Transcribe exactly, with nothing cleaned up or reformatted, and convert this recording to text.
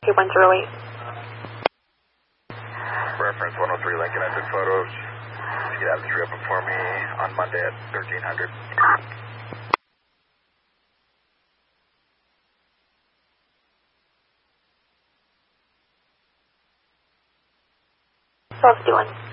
two one zero eight. Reference one oh three Lincoln, I took photos. You could have the tree open for me on Monday at thirteen hundred. twelve fifty-one.